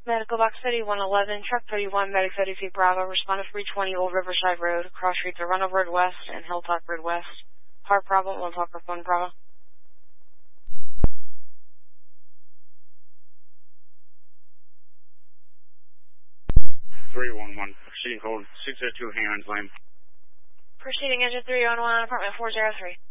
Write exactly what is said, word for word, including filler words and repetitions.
Medical Box thirty-one eleven, Truck thirty-one, Medic thirty-three Bravo, respond to three twenty Old Riverside Road, cross streets of Runoff Road West and Hilltop Road West. Heart problem, one talk with one Bravo. three one one, proceeding code six oh two Hammond's Lane. Proceeding engine three one one, apartment four oh three.